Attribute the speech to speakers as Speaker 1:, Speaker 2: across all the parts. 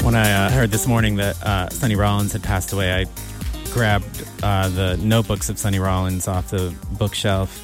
Speaker 1: When I heard this morning that Sonny Rollins had passed away, I grabbed the notebooks of Sonny Rollins off the bookshelf,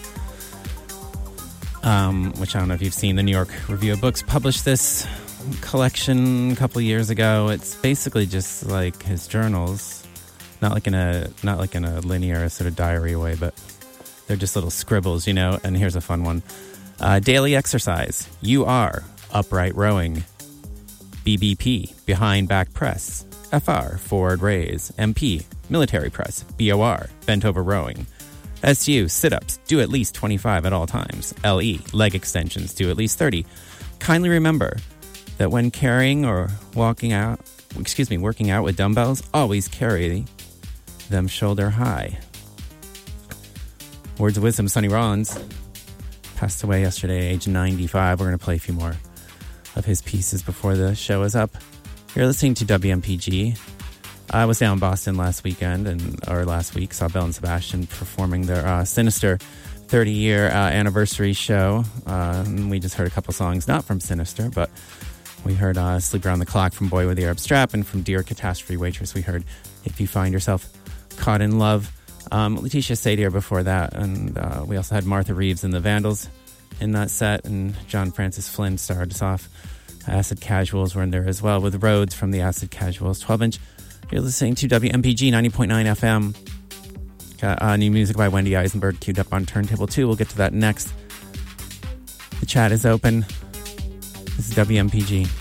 Speaker 1: which I don't know if you've seen. The New York Review of Books published this collection a couple of years ago. It's basically just like his journals, not like in a linear sort of diary way, but they're just little scribbles, you know. And here's a fun one: daily exercise. You are upright rowing. BBP, behind back press. FR, forward raise. MP, military press. BOR, bent over rowing. SU, sit-ups, do at least 25 at all times. LE, leg extensions, do at least 30. Kindly remember that when carrying or working out with dumbbells, always carry them shoulder high. Words of wisdom. Sonny Rollins passed away yesterday, age 95. We're going to play a few more of his pieces before the show is up. You're listening to WMPG. I was down in Boston last week, saw Belle and Sebastian performing their Sinister 30-year anniversary show. We just heard a couple songs, not from Sinister, but we heard Sleep Around the Clock from Boy with the Arab Strap, and from Dear Catastrophe Waitress we heard If You Find Yourself Caught in Love. Letitia Sadier before that, and we also had Martha Reeves and the Vandals in that set, and John Francis Flynn started us off. Acid Casuals were in there as well, with Rhodes from the Acid Casuals 12-inch. You're listening to WMPG 90.9 FM. Got new music by Wendy Eisenberg queued up on Turntable 2. We'll get to that next. The chat is open. This is WMPG.